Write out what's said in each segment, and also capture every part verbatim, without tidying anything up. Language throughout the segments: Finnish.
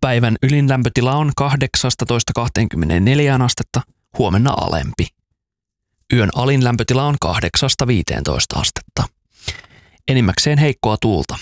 Päivän ylin lämpötila on kahdeksastatoista kaksikymmentäneljä astetta, huomenna alempi. Yön alin lämpötila on kahdeksasta viiteentoista astetta. Enimmäkseen heikkoa tuulta.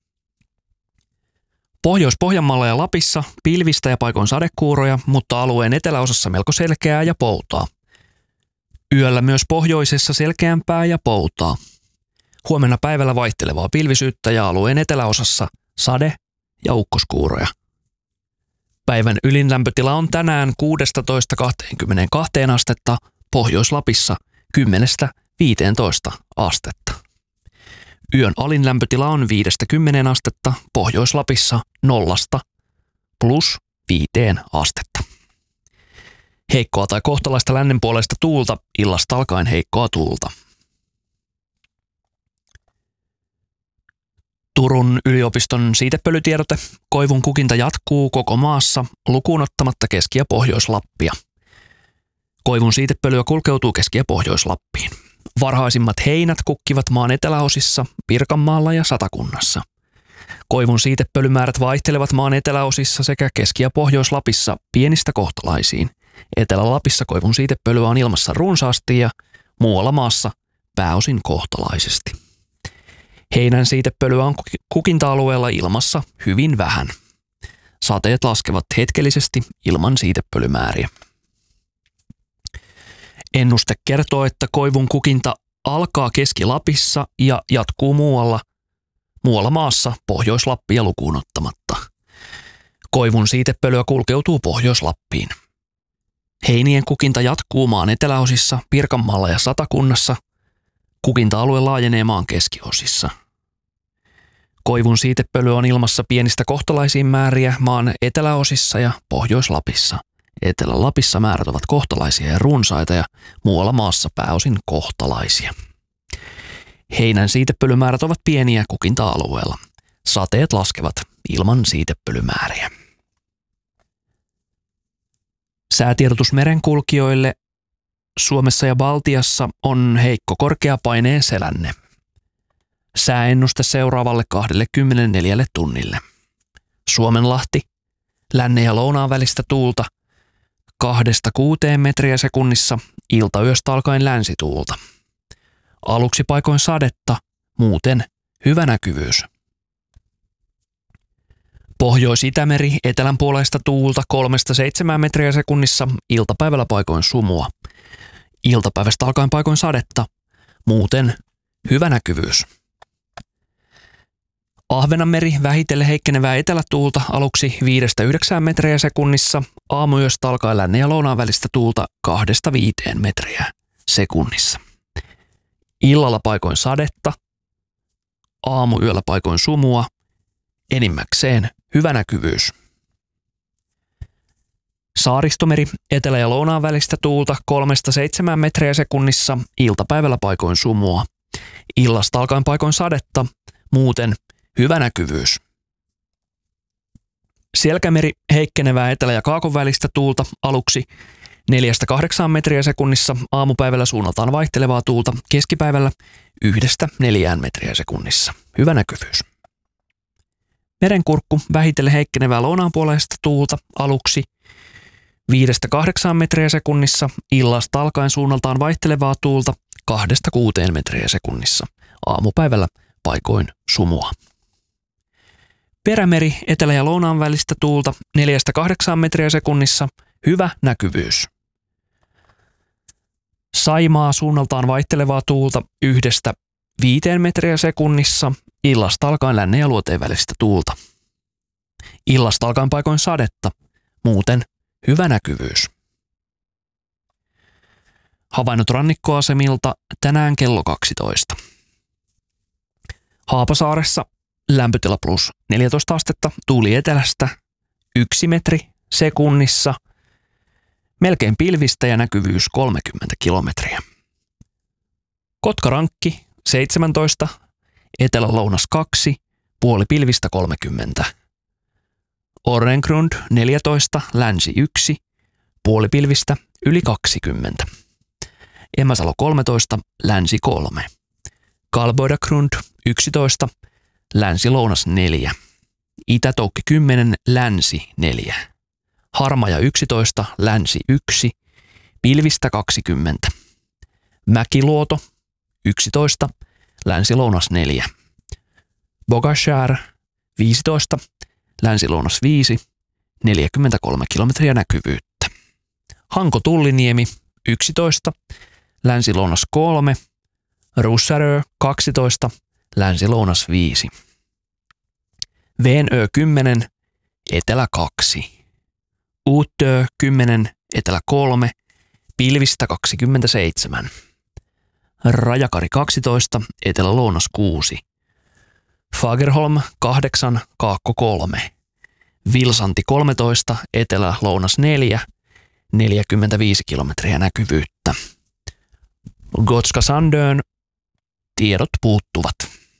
Pohjois-Pohjanmaalla ja Lapissa pilvistä ja paikoin sadekuuroja, mutta alueen eteläosassa melko selkeää ja poutaa. Yöllä myös pohjoisessa selkeämpää ja poutaa. Huomenna päivällä vaihtelevaa pilvisyyttä ja alueen eteläosassa sade- ja ukkoskuuroja. Päivän ylin lämpötila on tänään kuudestatoista kaksikymmentäkaksi astetta, Pohjois-Lapissa kymmenestä viiteentoista astetta. Yön alin lämpötila on viidestä kymmeneen astetta, Pohjois-Lapissa nollasta plus viiteen astetta. Heikkoa tai kohtalaista lännenpuoleista tuulta, illasta alkaen heikkoa tuulta. Turun yliopiston siitepölytiedote. Koivun kukinta jatkuu koko maassa lukuun ottamatta Keski- ja Pohjois-Lappia. Koivun siitepölyä kulkeutuu Keski- ja Pohjois-Lappiin. Varhaisimmat heinät kukkivat maan eteläosissa, Pirkanmaalla ja Satakunnassa. Koivun siitepölymäärät vaihtelevat maan eteläosissa sekä Keski- ja Pohjois-Lapissa pienistä kohtalaisiin. Etelä-Lapissa koivun siitepölyä on ilmassa runsaasti ja muualla maassa pääosin kohtalaisesti. Heinän siitepölyä on kukinta-alueella ilmassa hyvin vähän. Sateet laskevat hetkellisesti ilman siitepölymääriä. Ennuste kertoo, että koivun kukinta alkaa Keski-Lapissa ja jatkuu muualla, muualla maassa Pohjois-Lappia lukuun ottamatta. Koivun siitepölyä kulkeutuu Pohjois-Lappiin. Heinien kukinta jatkuu maan eteläosissa, Pirkanmaalla ja Satakunnassa. Kukinta-alue laajenee maan keskiosissa. Koivun siitepöly on ilmassa pienistä kohtalaisiin määriä maan eteläosissa ja Pohjois-Lapissa. Etelä-Lapissa määrät ovat kohtalaisia ja runsaita ja muualla maassa pääosin kohtalaisia. Heinän siitepölymäärät ovat pieniä kukinta-alueella. Sateet laskevat ilman siitepölymääriä. Säätiedotus merenkulkijoille. Suomessa ja Baltiassa on heikko korkeapaineen selänne. Sääennuste seuraavalle kaksikymmentäneljä tunnille. Suomenlahti, lännen ja lounaan välistä tuulta kahdesta kuuteen metriä sekunnissa, iltayöstä alkaen länsituulta. Aluksi paikoin sadetta, muuten hyvä näkyvyys. Pohjois-Itämeri, etelän puoleista tuulta kolmesta seitsemään metriä sekunnissa, iltapäivällä paikoin sumua. Iltapäivästä alkaen paikoin sadetta, muuten hyvä näkyvyys. Ahvenanmeri, vähitellen heikkenevää etelätuulta, aluksi viidestä yhdeksään metriä sekunnissa, aamuyöstä alkaen lännen ja lounaan välistä tuulta kahdesta viiteen metriä sekunnissa. Illalla paikoin sadetta, aamuyöllä paikoin sumua, enimmäkseen hyvä näkyvyys. Saaristomeri, etelä- ja lounaan välistä tuulta kolmesta seitsemään metriä sekunnissa, iltapäivällä paikoin sumua. Illasta alkaen paikoin sadetta, muuten hyvä näkyvyys. Selkämeri, heikkenevää etelä- ja kaakon välistä tuulta, aluksi neljästä kahdeksaan metriä sekunnissa, aamupäivällä suunnaltaan vaihtelevaa tuulta, keskipäivällä yhdestä neljään metriä sekunnissa. Hyvä näkyvyys. Merenkurkku, vähitellen heikkenevää lounaanpuoleista tuulta, aluksi viidestä kahdeksaan metriä sekunnissa, illasta alkaen suunnaltaan vaihtelevaa tuulta kahdesta kuuteen metriä sekunnissa. Aamupäivällä paikoin sumua. Perämeri, etelä- ja lounaan välistä tuulta neljästä kahdeksaan metriä sekunnissa, hyvä näkyvyys. Saimaa, suunnaltaan vaihtelevaa tuulta yhdestä viiteen metriä sekunnissa, illasta alkaen lännen ja luoteen välistä tuulta. Illasta alkaen paikoin sadetta, muuten hyvä näkyvyys. Havainnot rannikkoasemilta tänään kello kaksitoista. Haapasaaressa lämpötila plus neljätoista astetta, tuuli etelästä yksi metri sekunnissa, melkein pilvistä ja näkyvyys kolmekymmentä kilometriä. Kotkarankki seitsemäntoista, etelä-lounas kaksi, puoli pilvistä kolmekymmentä. Orrengrund neljätoista, länsi yksi, puoli pilvistä yli kaksikymmentä. Emäsalo kolmetoista, länsi kolme. Kalboidagrund yksitoista, länsi-lounas neljä. Itä-Toukki kymmenen, länsi neljä. Harmaja yksitoista, länsi yksi, pilvistä kaksikymmentä. Mäkiluoto yksitoista, länsi-lounas neljä. Bogashär viisitoista, länsi-lounas viisi, neljäkymmentäkolme kilometriä näkyvyyttä. Hanko-Tulliniemi yksitoista, länsi-lounas kolme, Russarö kaksitoista, länsi-lounas viisi. Venö kymmenen, etelä kaksi. Uutö kymmenen, etelä kolme, pilvistä kaksikymmentäseitsemän. Rajakari kaksitoista, etelä-lounas kuusi. Fagerholm kahdeksan, kaakko kolme. Vilsanti kolmetoista, etelä-lounas neljä, neljäkymmentäviisi kilometriä näkyvyyttä. Gotska Sandön tiedot puuttuvat.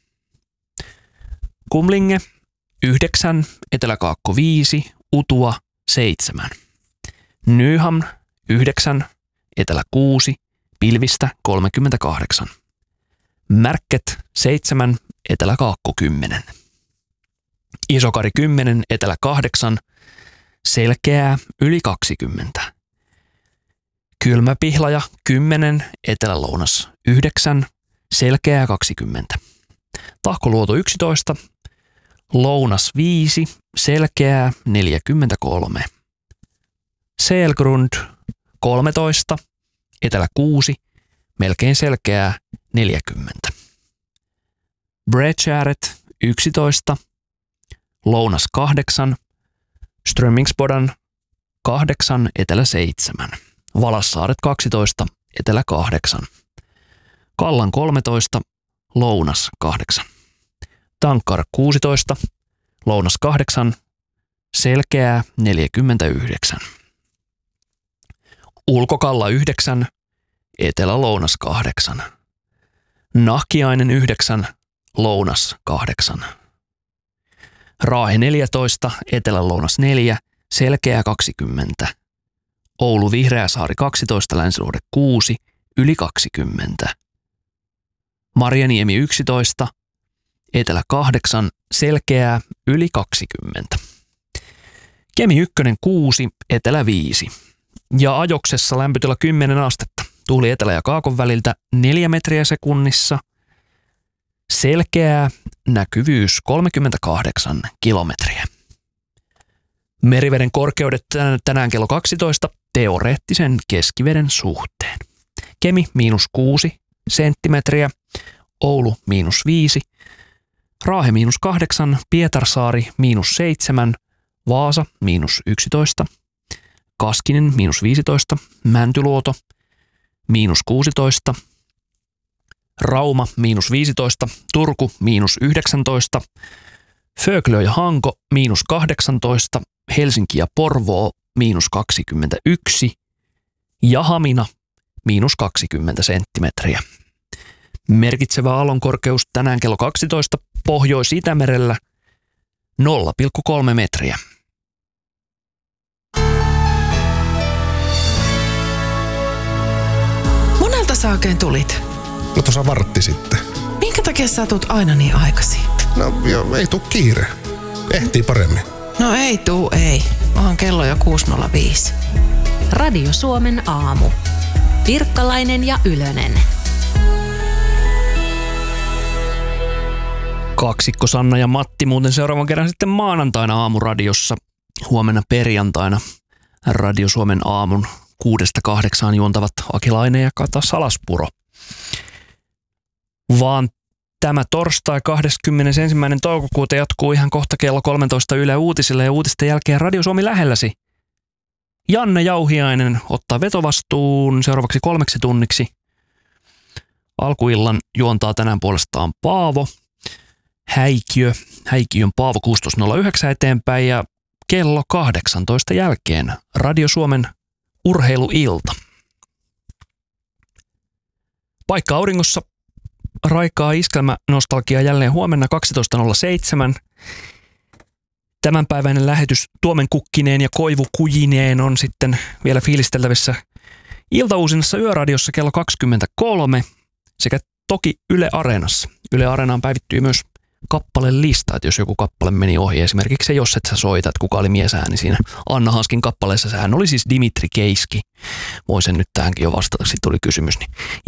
Kumlinge yhdeksän, etelä-kaakko viisi, Utua seitsemän. Nyham yhdeksän, etelä kuusi, pilvistä kolmekymmentäkahdeksan. Märket seitsemän, etelä-kaakko kymmenen. Isokari kymmenen, etelä kahdeksan, selkeää yli kaksikymmentä. Kylmäpihlaja kymmenen, etelä-lounas yhdeksän, selkeää kaksikymmentä. Tahkoluoto yksitoista, lounas viisi, selkeää neljäkymmentäkolme. Selgrund kolmetoista, etelä kuusi, melkein selkeää neljäkymmentä. Bredgäret yksitoista, lounas kahdeksan, Strömmingsbodan kahdeksan, etelä seitsemän. Valassaaret kaksitoista, etelä kahdeksan. Kallan kolmetoista, lounas kahdeksan. Tankkar kuusitoista, lounas kahdeksan, selkeää neljäkymmentäyhdeksän. Ulkokalla yhdeksän, etelä-lounas kahdeksan. Nahkiainen yhdeksän, lounas kahdeksan. Raahe neljätoista, etelä-lounas neljä, selkeää kaksikymmentä. Oulu Vihreäsaari kaksitoista, länsiluode kuusi, yli kaksikymmentä. Marjaniemi yksitoista, etelä kahdeksan, selkeää yli kaksikymmentä. Kemi ykkönen kuusi, etelä viisi. Ja ajoksessa lämpötila kymmenen astetta. Tuuli etelä- ja kaakon väliltä neljä metriä sekunnissa. Selkeää näkyvyys kolmekymmentäkahdeksan kilometriä. Meriveden korkeudet tänään kello kaksitoista teoreettisen keskiveden suhteen. Kemi miinus kuusi senttimetriä, Oulu miinus viisi, Raahe miinus kahdeksan, Pietarsaari miinus seitsemän, Vaasa miinus yksitoista, Kaskinen miinus viisitoista, Mäntyluoto miinus kuusitoista, Rauma miinus viisitoista, Turku miinus yhdeksäntoista, Föglö ja Hanko miinus kahdeksantoista, Helsinki ja Porvoo miinus kaksikymmentäyksi ja Hamina miinus kaksikymmentä senttimetriä. Merkitsevä aallonkorkeus tänään kello kaksitoista Pohjois-Itämerellä nolla pilkku kolme metriä. Monelta sä oikein tulit? No tuossa vartti sitten. Minkä takia sä tuut aina niin aikaisin? No joo, ei tuu kiire. Ehtii paremmin. No ei tuu, ei. Onhan kello jo kuusi nolla viisi. Radio Suomen aamu. Pirkkalainen ja Ylönen. Kaksikko Sanna ja Matti muuten seuraavan kerran sitten maanantaina aamuradiossa. Huomenna perjantaina Radio Suomen aamun kuudesta kahdeksaan juontavat Akilainen ja Kata Salaspuro. Vaan tämä torstai kahdeskymmenesensimmäinen toukokuuta jatkuu ihan kohta kello kolmetoista Yle Uutisille ja uutisten jälkeen Radio Suomi lähelläsi. Janne Jauhiainen ottaa vetovastuun seuraavaksi kolmeksi tunniksi. Alkuillan juontaa tänään puolestaan Paavo Häikiö. Häikiön Paavo kuusitoista nolla yhdeksän eteenpäin ja kello kahdeksantoista jälkeen Radio Suomen urheiluilta. Paikka auringossa. Raikaa iskelmä nostalgia jälleen huomenna kaksitoista nolla seitsemän. Tämänpäiväinen lähetys Tuomen kukkineen ja Koivu kujineen on sitten vielä fiilisteltävissä iltauusinnassa Yöradiossa kello kaksikymmentäkolme sekä toki Yle Areenassa. Yle Areenaan päivittyy myös kappale lista, että jos joku kappale meni ohi, esimerkiksi se Jos et sä soita, että kuka oli miesääni siinä Anna Hanskin kappaleessa, sehän oli siis Dimitri Keiski. Voin sen nyt tähänkin jo vastata, sitten tuli kysymys. Niin